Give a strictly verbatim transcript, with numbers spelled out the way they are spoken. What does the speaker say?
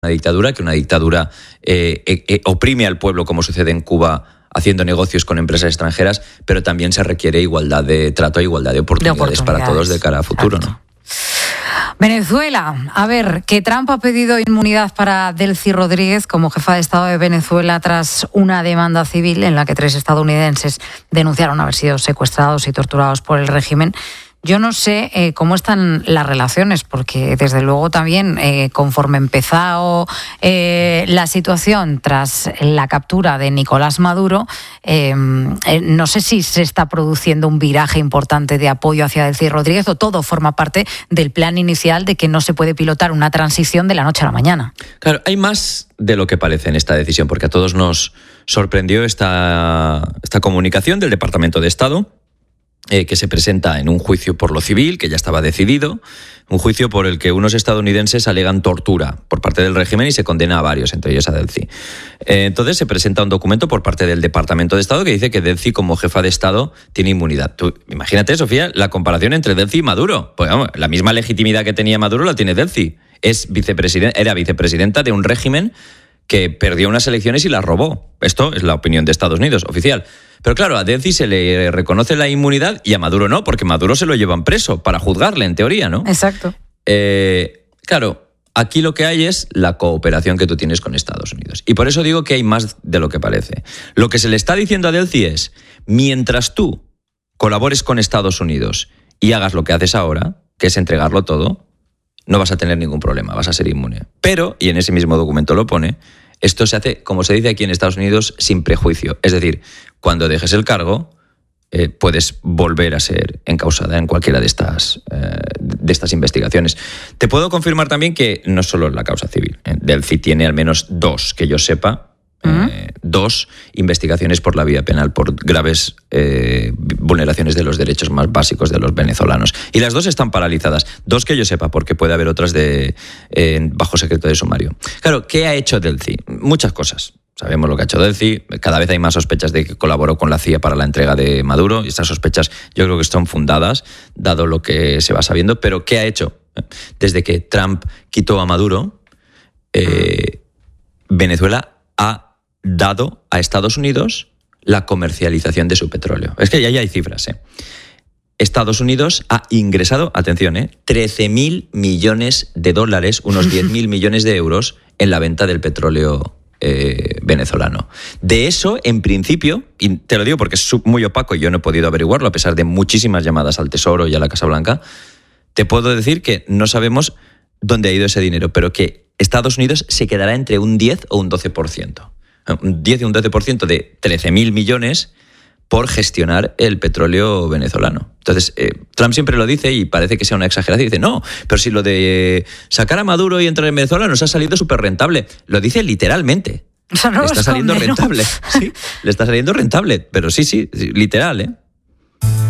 una dictadura, que una dictadura eh, eh, oprime al pueblo, como sucede en Cuba, haciendo negocios con empresas extranjeras, pero también se requiere igualdad de trato e igualdad de oportunidades, de oportunidades para todos de cara a futuro, ¿no? Venezuela, a ver, que Trump ha pedido inmunidad para Delcy Rodríguez como jefa de Estado de Venezuela tras una demanda civil en la que tres estadounidenses denunciaron haber sido secuestrados y torturados por el régimen. Yo no sé eh, cómo están las relaciones, porque desde luego también, eh, conforme empezó eh, la situación tras la captura de Nicolás Maduro, eh, eh, no sé si se está produciendo un viraje importante de apoyo hacia Delcy Rodríguez o todo forma parte del plan inicial de que no se puede pilotar una transición de la noche a la mañana. Claro, hay más de lo que parece en esta decisión, porque a todos nos sorprendió esta, esta comunicación del Departamento de Estado, Eh, que se presenta en un juicio por lo civil, que ya estaba decidido, un juicio por el que unos estadounidenses alegan tortura por parte del régimen y se condena a varios, entre ellos a Delcy. Eh, entonces se presenta un documento por parte del Departamento de Estado que dice que Delcy, como jefa de Estado, tiene inmunidad. Tú, imagínate, Sofía, la comparación entre Delcy y Maduro. Pues vamos, la misma legitimidad que tenía Maduro la tiene Delcy. Es vicepresidenta, era vicepresidenta de un régimen que perdió unas elecciones y las robó. Esto es la opinión de Estados Unidos, oficial. Pero claro, a Delcy se le reconoce la inmunidad y a Maduro no, porque Maduro se lo llevan preso para juzgarle, en teoría, ¿no? Exacto. Eh, claro, aquí lo que hay es la cooperación que tú tienes con Estados Unidos. Y por eso digo que hay más de lo que parece. Lo que se le está diciendo a Delcy es, mientras tú colabores con Estados Unidos y hagas lo que haces ahora, que es entregarlo todo, no vas a tener ningún problema, vas a ser inmune. Pero, y en ese mismo documento lo pone, esto se hace, como se dice aquí en Estados Unidos, sin prejuicio. Es decir, cuando dejes el cargo, eh, puedes volver a ser encausada en cualquiera de estas, eh, de estas investigaciones. Te puedo confirmar también que no solo la causa civil. Eh, Delcy tiene al menos dos, que yo sepa, Uh-huh. Eh, dos investigaciones por la vía penal por graves eh, vulneraciones de los derechos más básicos de los venezolanos. Y las dos están paralizadas. Dos que yo sepa, porque puede haber otras de eh, bajo secreto de sumario. Claro, ¿qué ha hecho Delcy? Muchas cosas. Sabemos lo que ha hecho Delcy. Cada vez hay más sospechas de que colaboró con la C I A para la entrega de Maduro. Y estas sospechas yo creo que están fundadas, dado lo que se va sabiendo. Pero ¿qué ha hecho? Desde que Trump quitó a Maduro, eh, Venezuela ha dado a Estados Unidos la comercialización de su petróleo. Es que ya, ya hay cifras, ¿eh? Estados Unidos ha ingresado, atención, ¿eh? trece mil millones de dólares, unos diez mil millones de euros en la venta del petróleo eh, venezolano. De eso, en principio, y te lo digo porque es muy opaco y yo no he podido averiguarlo, a pesar de muchísimas llamadas al Tesoro y a la Casa Blanca, te puedo decir que no sabemos dónde ha ido ese dinero, pero que Estados Unidos se quedará entre un diez o un doce por ciento. Un diez y un doce por ciento de trece mil millones por gestionar el petróleo venezolano. Entonces, eh, Trump siempre lo dice y parece que sea una exageración. Dice, no, pero si lo de sacar a Maduro y entrar en Venezuela nos ha salido súper rentable. Lo dice literalmente. O sea, no le está saliendo esconde, rentable. ¿no? Sí, le está saliendo rentable. Pero sí, sí, literal, ¿eh?